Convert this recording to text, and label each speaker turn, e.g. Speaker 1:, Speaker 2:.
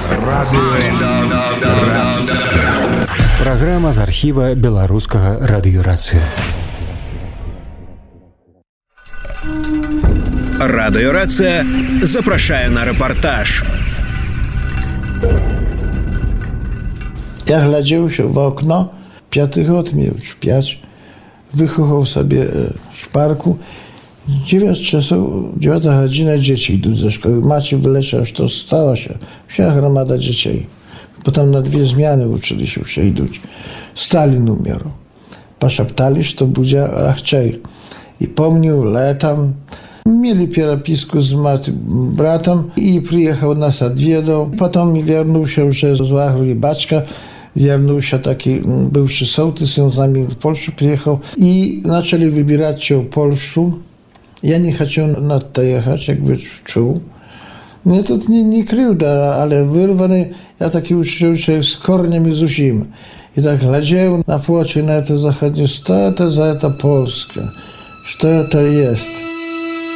Speaker 1: Праграма з архіва беларускага радыёрацыі.
Speaker 2: Радыёрацыя запрашае на рэпартаж.
Speaker 3: Ja глядзеў się w okno, 5 rok miał, 5, wychował sobie w parku. 9 godzina dzieci idą ze szkoły. Maciej wyleciał, że to stała się wся gromada dzieci. Potem na 2 zmiany uczyli się iść. Stalin umierł. Poszeptali, że to będzie rachczej. I pomnił letam. Mieli pieropisku z bratem i przyjechał nas odwiedził. Potem mi wernął się, że z Łachry Baczka. Wernął się taki bywszy sołtys, on z nami w Polsce przyjechał. I zaczęli wybierać się w Polsce. Ja nie chciałem na to jechać, jakby czuł. Mnie to nie krywda, ale wyrwany, ja taki uczył się z korniem i z usim. I tak глядел na płocie, na to zachodnie, co to za ta Polska, co to jest.